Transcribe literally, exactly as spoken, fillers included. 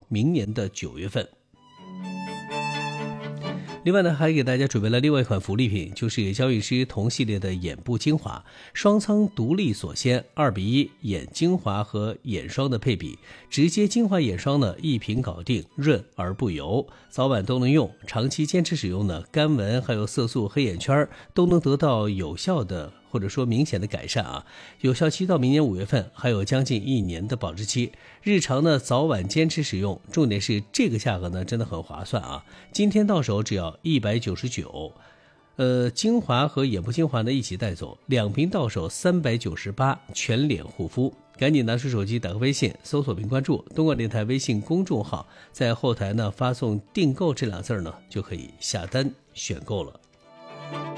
明年的九月份。另外呢，还给大家准备了另外一款福利品，就是娇韵诗同系列的眼部精华，双仓独立锁鲜二比一眼精华和眼霜的配比，直接精华眼霜呢一瓶搞定，润而不油，早晚都能用，长期坚持使用呢，干纹还有色素黑眼圈都能得到有效的或者说明显的改善啊，有效期到明年五月份，还有将近一年的保质期。日常呢早晚坚持使用，重点是这个价格呢真的很划算啊！今天到手只要一百九十九，呃，精华和眼部精华呢一起带走，两瓶到手三百九十八，全脸护肤。赶紧拿出手机，打开微信，搜索并关注东莞电台微信公众号，在后台呢发送订购这俩字呢，就可以下单选购了。